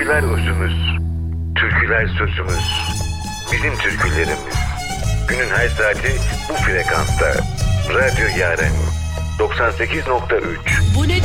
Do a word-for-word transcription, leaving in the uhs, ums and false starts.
Türküler özümüz, türküler sözümüz, bizim türkülerimiz. Günün her saati bu frekansta. Radyo Yaren doksan sekiz nokta üç. Bu ne